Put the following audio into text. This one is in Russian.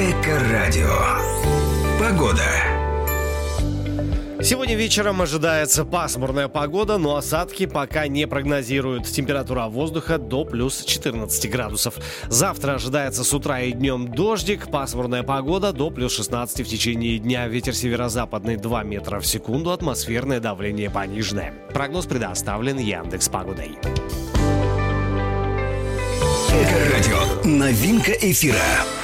Эко-радио. Погода. Сегодня вечером ожидается пасмурная погода, но осадки пока не прогнозируют. Температура воздуха до плюс 14 градусов. Завтра ожидается с утра и днем дождик, пасмурная погода до плюс 16 в течение дня. Ветер северо-западный 2 метра в секунду, атмосферное давление пониженное. Прогноз предоставлен Яндекс.Погодой. Эко-радио. Новинка эфира.